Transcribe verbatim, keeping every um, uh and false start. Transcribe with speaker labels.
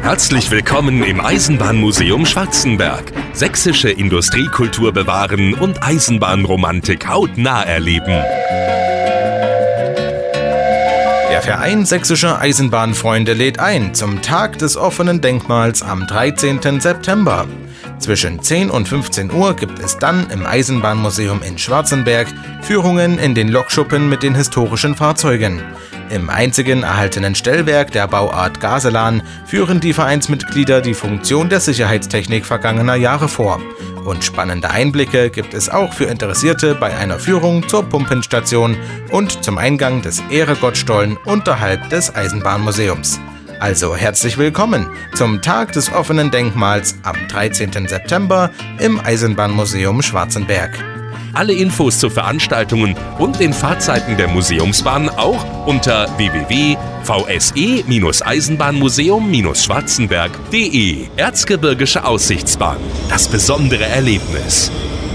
Speaker 1: Herzlich willkommen im Eisenbahnmuseum Schwarzenberg. Sächsische Industriekultur bewahren und Eisenbahnromantik hautnah erleben.
Speaker 2: Der Verein Sächsischer Eisenbahnfreunde lädt ein zum Tag des offenen Denkmals am dreizehnten September. Zwischen zehn und fünfzehn Uhr gibt es dann im Eisenbahnmuseum in Schwarzenberg Führungen in den Lokschuppen mit den historischen Fahrzeugen. Im einzigen erhaltenen Stellwerk der Bauart Gaselan führen die Vereinsmitglieder die Funktion der Sicherheitstechnik vergangener Jahre vor. Und spannende Einblicke gibt es auch für Interessierte bei einer Führung zur Pumpenstation und zum Eingang des Ehregottstollen unterhalb des Eisenbahnmuseums. Also herzlich willkommen zum Tag des offenen Denkmals am dreizehnten September im Eisenbahnmuseum Schwarzenberg.
Speaker 1: Alle Infos zu Veranstaltungen und den Fahrzeiten der Museumsbahn auch unter w w w punkt v s e eisenbahnmuseum schwarzenberg punkt d e. Erzgebirgische Aussichtsbahn. Das besondere Erlebnis.